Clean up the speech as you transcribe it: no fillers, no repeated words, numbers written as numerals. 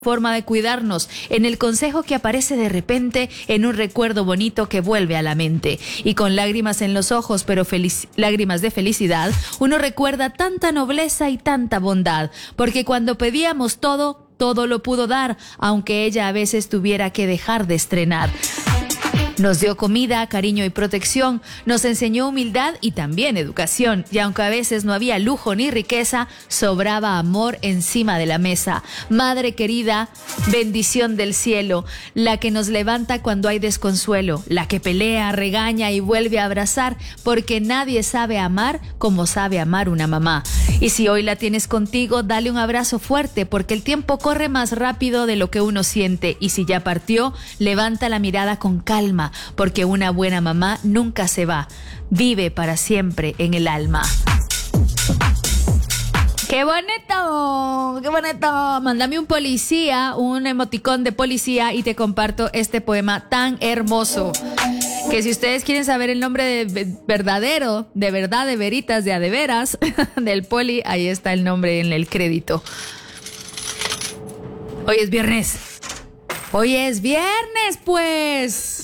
forma de cuidarnos, en el consejo que aparece de repente en un recuerdo bonito que vuelve a la mente. Y con lágrimas en los ojos, pero lágrimas de felicidad, uno recuerda tanta nobleza y tanta bondad, porque cuando pedíamos todo lo pudo dar, aunque ella a veces tuviera que dejar de estrenar. Nos dio comida, cariño y protección, nos enseñó humildad y también educación, y aunque a veces no había lujo ni riqueza, sobraba amor encima de la mesa. Madre querida, bendición del cielo, la que nos levanta cuando hay desconsuelo, la que pelea, regaña y vuelve a abrazar, porque nadie sabe amar como sabe amar una mamá. Y si hoy la tienes contigo, dale un abrazo fuerte, porque el tiempo corre más rápido de lo que uno siente, y si ya partió, levanta la mirada con calma, porque una buena mamá nunca se va, vive para siempre en el alma. ¡Qué bonito! ¡Qué bonito! Mándame un policía, un emoticón de policía y te comparto este poema tan hermoso. Que si ustedes quieren saber el nombre verdadero, de verdad, de veritas, de a de veras, del poli, ahí está el nombre en el crédito. Hoy es viernes. Hoy es viernes, pues.